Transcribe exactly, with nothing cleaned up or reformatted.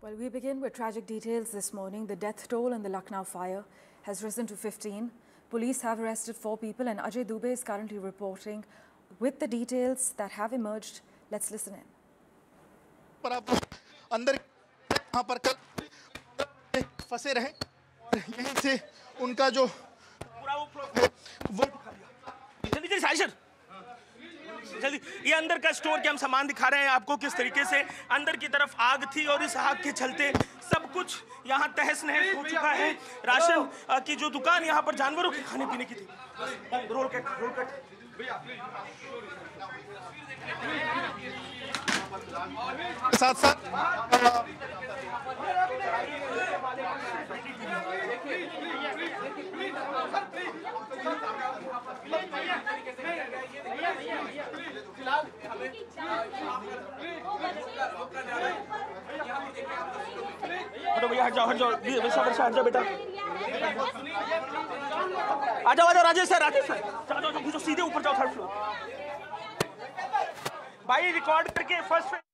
Well, we begin with tragic details this morning. The death toll in the Lucknow fire has risen to fifteen. Police have arrested four people and Ajay Dubey is currently reporting with the details that have emerged. Let's listen in. पर आप अंदर यहाँ पर कल फंसे रहे और यहीं से उनका जो पूरा वो वो दिखा दिया। जल्दी जल्दी साइशर जल्दी, ये अंदर का स्टोर के हम सामान दिखा रहे हैं आपको किस तरीके से अंदर की तरफ आग थी और इस आग के चलते सब कुछ यहाँ तहस नहस हो चुका है। राशन की जो दुकान यहाँ पर जानवरों के खाने पीने की थी, रोल कट रोल कट साथ साथ हटो भैया, हट जाओ हट जाओ वर्षा वर्षा हट जाओ बेटा, आ जाओ आ जाओ राजेश सर राजेश सर जाओ जाओ सीधे ऊपर जाओ थर्ड फ्लोर। भाई रिकॉर्ड करके फर्स्ट